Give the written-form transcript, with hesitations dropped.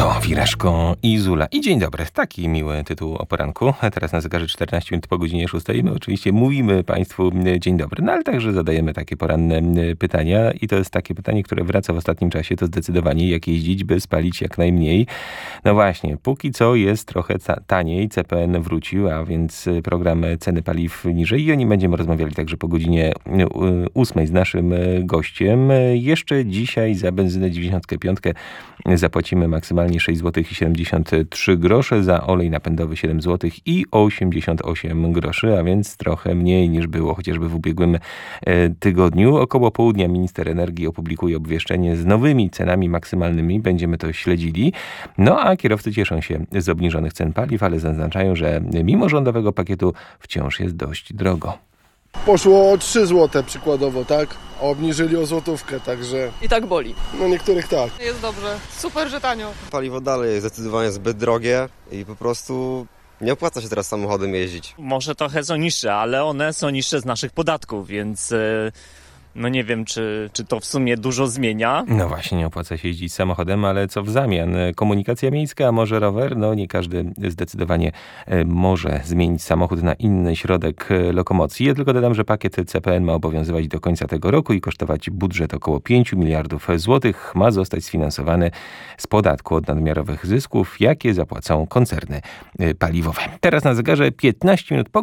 Ego, Wireszko i Zula. I dzień dobry. Taki miły tytuł o poranku. A teraz na zegarze 14 minut po godzinie 6. My oczywiście mówimy Państwu dzień dobry, no ale także zadajemy takie poranne pytania. I to jest takie pytanie, które wraca w ostatnim czasie. To zdecydowanie jak jeździć, by spalić jak najmniej. No właśnie, póki co jest trochę taniej. CPN wrócił, a więc program ceny paliw niżej. I o nim będziemy rozmawiali także po godzinie 8 z naszym gościem. Jeszcze dzisiaj za benzynę 95 zapłacimy maksymalnie 6 zł i 73 grosze, za olej napędowy 7 zł i 88 groszy, a więc trochę mniej niż było chociażby w ubiegłym tygodniu. Około południa minister energii opublikuje obwieszczenie z nowymi cenami maksymalnymi. Będziemy to śledzili. No a kierowcy cieszą się z obniżonych cen paliw, ale zaznaczają, że mimo rządowego pakietu wciąż jest dość drogo. Poszło o 3 zł przykładowo, tak? A obniżyli o złotówkę, także... I tak boli. No niektórych tak. Jest dobrze. Super, że tanio. Paliwo dalej jest zdecydowanie zbyt drogie i po prostu nie opłaca się teraz samochodem jeździć. Może trochę są niższe, ale one są niższe z naszych podatków, więc no nie wiem, czy to w sumie dużo zmienia. No właśnie, nie opłaca się jeździć samochodem, ale co w zamian? Komunikacja miejska, a może rower? No nie każdy zdecydowanie może zmienić samochód na inny środek lokomocji. Ja tylko dodam, że pakiet CPN ma obowiązywać do końca tego roku i kosztować budżet około 5 miliardów złotych. Ma zostać sfinansowany z podatku od nadmiarowych zysków, jakie zapłacą koncerny paliwowe. Teraz na zegarze 15 minut po